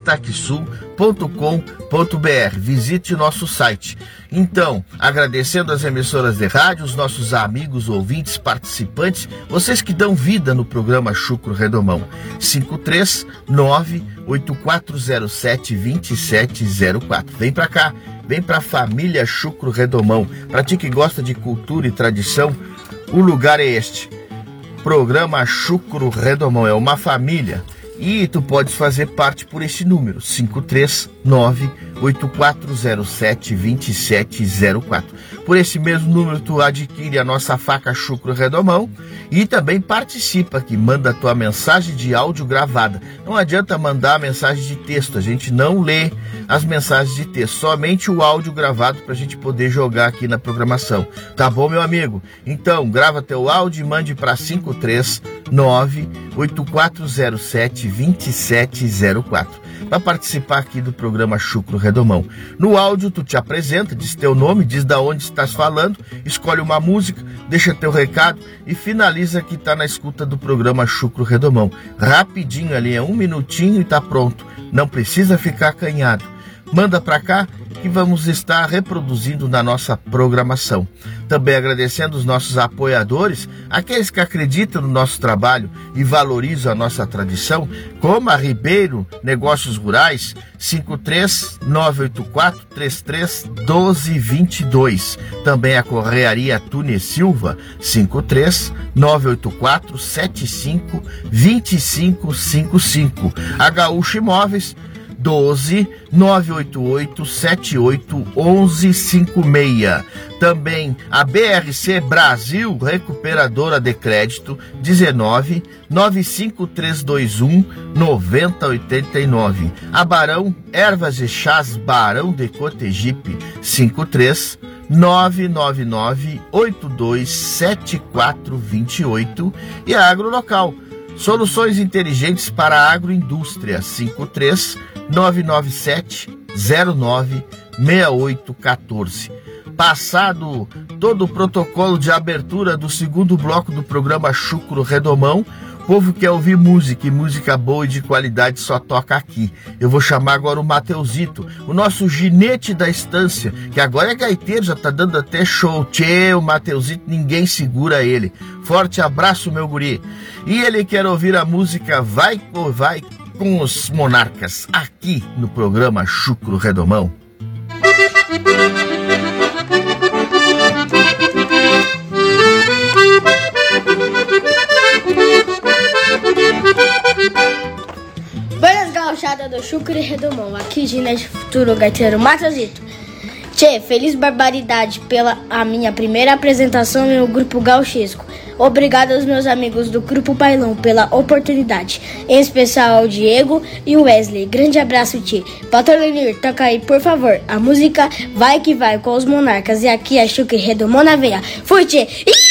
sotaquesul.com.br. Visite nosso site. Então, agradecendo as emissoras de rádio, os nossos amigos, ouvintes, participantes, vocês que dão vida no programa Chucro Redomão. 539-8407-2704. Vem pra cá, vem pra família Chucro Redomão. Pra ti que gosta de cultura e tradição, o lugar é este. Programa Chucro Redomão, é uma família. E tu podes fazer parte por esse número, 539-8407-2704. Por esse mesmo número tu adquire a nossa faca Chucro Redomão e também participa aqui, manda a tua mensagem de áudio gravada. Não adianta mandar a mensagem de texto, a gente não lê as mensagens de texto, somente o áudio gravado para a gente poder jogar aqui na programação. Tá bom, meu amigo? Então, grava teu áudio e mande para 539-8407-2704 para participar aqui do programa Chucro Redomão. No áudio tu te apresenta, diz teu nome, diz da onde estás falando, escolhe uma música, deixa teu recado e finaliza que tá na escuta do programa Chucro Redomão. Rapidinho ali, é 1 minutinho e tá pronto. Não precisa ficar acanhado. Manda para cá que vamos estar reproduzindo na nossa programação. Também agradecendo os nossos apoiadores, aqueles que acreditam no nosso trabalho e valorizam a nossa tradição, como a Ribeiro Negócios Rurais, 53984331222. Também a Correaria Tune Silva, 53984752555. A Gaúcho Imóveis, 12-988-78-1156. Também a BRC Brasil Recuperadora de Crédito, 19-95321-9089. A Barão Ervas e Chás Barão de Cotegipe, 53-999-827428. E a Agrolocal, soluções inteligentes para a agroindústria, 53-997-09-6814. Passado todo o protocolo de abertura do segundo bloco do programa Chucro Redomão, o povo quer ouvir música, e música boa e de qualidade só toca aqui. Eu vou chamar agora o Mateusito, o nosso ginete da estância, que agora é gaiteiro, já tá dando até show. Tchê, o Mateusito, ninguém segura ele. Forte abraço, meu guri. E ele quer ouvir a música Vai ou Vai com os Monarcas, aqui no programa Chucro Redomão. Buenas gauchada do Chucro Redomão, aqui ginete futuro gaiteiro Mateusito. Tchê, feliz barbaridade pela a minha primeira apresentação no grupo gauchesco. Obrigado aos meus amigos do Grupo Bailão pela oportunidade, em especial ao Diego e o Wesley. Grande abraço, Tchê. Patrolinir, toca aí, por favor, a música Vai que Vai com os Monarcas. E aqui é Chucro Redomão na veia. Fui, Tchê!